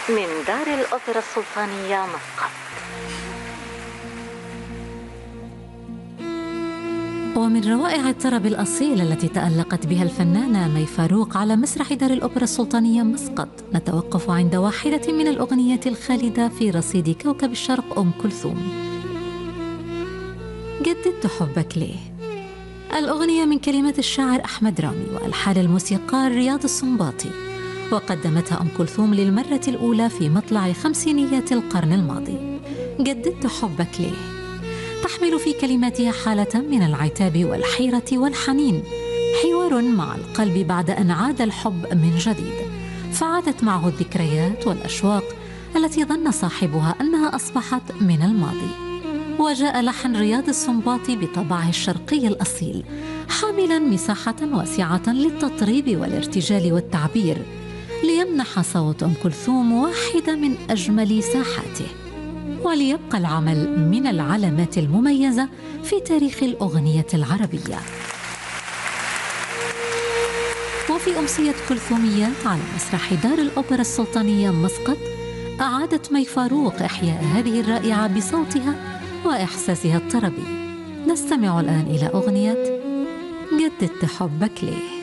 من دار الأوبرا السلطانية مسقط. ومن روائع الطرب الأصيل التي تألقت بها الفنانة مي فاروق على مسرح دار الأوبرا السلطانية مسقط، نتوقف عند واحدة من الأغنيات الخالدة في رصيد كوكب الشرق أم كلثوم، جددت حبك ليه. الأغنية من كلمات الشاعر أحمد رامي وألحان الموسيقار رياض السنباطي، وقدمتها أم كلثوم للمرة الأولى في مطلع خمسينيات القرن الماضي. جددت حبك ليه تحمل في كلماتها حالة من العتاب والحيرة والحنين، حوار مع القلب بعد أن عاد الحب من جديد، فعادت معه الذكريات والأشواق التي ظن صاحبها أنها أصبحت من الماضي. وجاء لحن رياض السنباطي بطبعه الشرقي الأصيل، حاملا مساحة واسعة للتطريب والارتجال والتعبير، ليمنح صوت أم كلثوم واحدة من أجمل ساحاته، وليبقى العمل من العلامات المميزة في تاريخ الأغنية العربية. وفي أمسية كلثوميات على مسرح دار الأوبرا السلطانية مسقط، أعادت مي فاروق إحياء هذه الرائعة بصوتها وإحساسها الطربي. نستمع الآن إلى أغنية جددت حبك ليه.